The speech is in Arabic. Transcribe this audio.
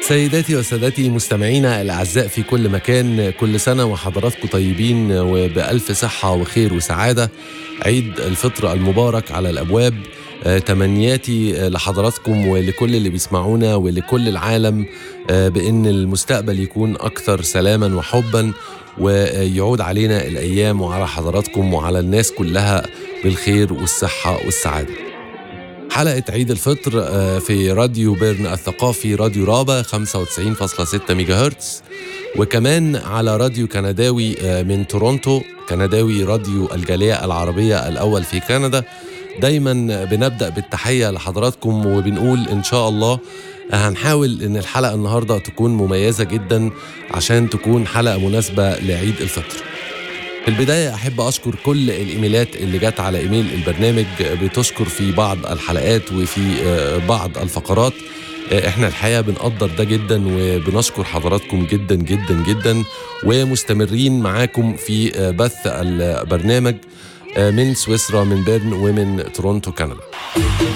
سيداتي وسادتي مستمعينا الأعزاء في كل مكان، كل سنة وحضراتكم طيبين وبألف صحة وخير وسعادة. عيد الفطر المبارك على الأبواب. تمنياتي لحضراتكم ولكل اللي بيسمعونا ولكل العالم بأن المستقبل يكون أكثر سلاما وحبا، ويعود علينا الأيام وعلى حضراتكم وعلى الناس كلها بالخير والصحة والسعادة. حلقة عيد الفطر في راديو بيرن الثقافي، راديو رابا 95.6 ميجا هرتز، وكمان على راديو كنداوي من تورونتو، كنداوي راديو الجالية العربية الأول في كندا. دايما بنبدأ بالتحية لحضراتكم وبنقول إن شاء الله هنحاول إن الحلقة النهاردة تكون مميزة جدا عشان تكون حلقة مناسبة لعيد الفطر. في البداية أحب أشكر كل الإيميلات اللي جات على إيميل البرنامج بتشكر في بعض الحلقات وفي بعض الفقرات. إحنا الحقيقة بنقدر ده جدا وبنشكر حضراتكم جدا جدا جدا، ومستمرين معاكم في بث البرنامج من سويسرا، من بيرن ومن تورونتو كندا.